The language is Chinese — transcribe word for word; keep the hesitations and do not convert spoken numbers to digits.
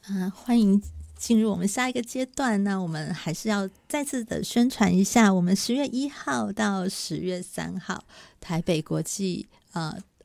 啊，欢迎进入我们下一个阶段。那我们还是要再次的宣传一下，我们十月一号到十月三号台北国际呃